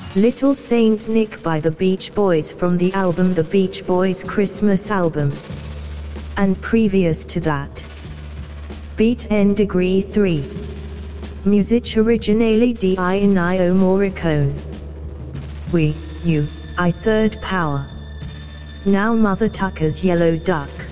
Little Saint Nick by the Beach Boys from the album The Beach Boys Christmas Album. And previous to that, Beat N Degree 3. Music originale di Ennio Morricone. We, You, I Third Power. Now Mother Tucker's Yellow Duck.